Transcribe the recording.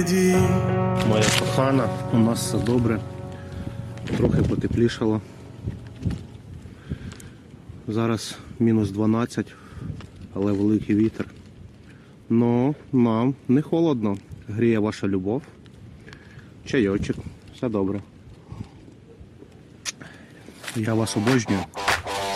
Моя кохана, у нас все добре. Трохи потеплішало. Зараз мінус 12, але великий вітер. Но нам не холодно. Гріє ваша любов. Чайочок. Все добре. Я вас обожнюю.